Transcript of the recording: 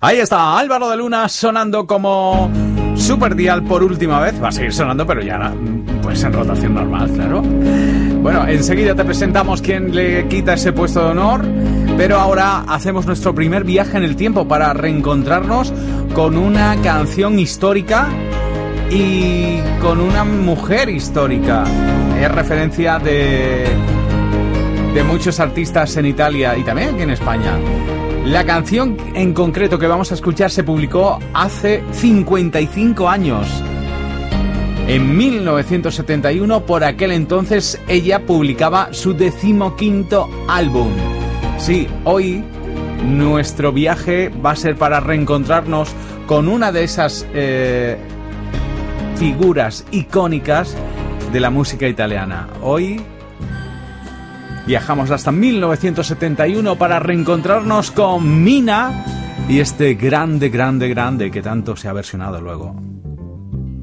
Ahí está Álvaro de Luna sonando como Superdial por última vez. Va a seguir sonando, pero ya pues en rotación normal, claro. Bueno, enseguida te presentamos quién le quita ese puesto de honor, pero ahora hacemos nuestro primer viaje en el tiempo para reencontrarnos con una canción histórica y con una mujer histórica. Es referencia de muchos artistas en Italia y también aquí en España. La canción en concreto que vamos a escuchar se publicó hace 55 años. En 1971, por aquel entonces, ella publicaba su 15º álbum. Sí, hoy nuestro viaje va a ser para reencontrarnos con una de esas figuras icónicas de la música italiana. Hoy viajamos hasta 1971 para reencontrarnos con Mina y este grande que tanto se ha versionado luego.